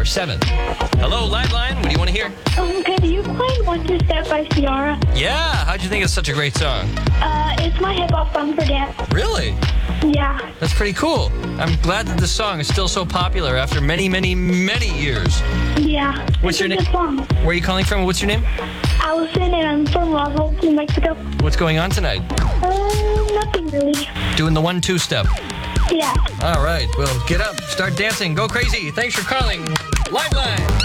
7. Hello, Liveline. What do you want to hear? Could you play One Two Step by Ciara? Yeah. How'd you think it's such a great song? It's my hip-hop song for dance. Really? Yeah. That's pretty cool. I'm glad that this song is still so popular after many, many, many years. Yeah. What's your name? It's a good song. Where are you calling from? What's your name? Allison, and I'm from Roswell, New Mexico. What's going on tonight? Nothing really. Doing the 1-2 step. Yeah. All right. Well, get up. Start dancing. Go crazy. Thanks for calling. Liveline.